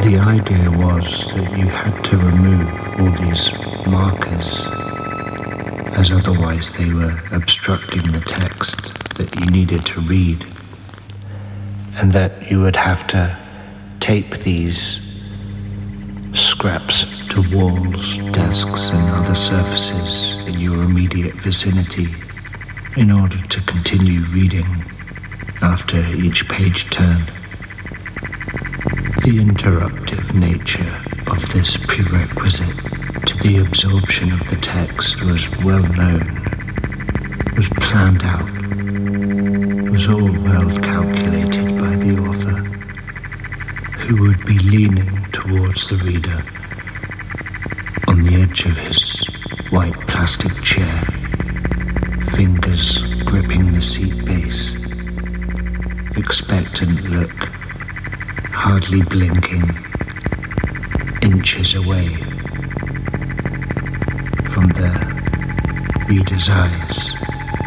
The idea was that you had to remove all these markers, as otherwise they were obstructing the text that you needed to read, and that you would have to tape these scraps to walls, desks, and other surfaces in your immediate vicinity in order to continue reading after each page turn. The interruptive nature of this prerequisite to the absorption of the text was well known, was planned out, was all well calculated by the author, who would be leaning towards the reader on the edge of his white plastic chair, fingers gripping the seat base, expectant look, hardly blinking, inches away from the reader's eyes.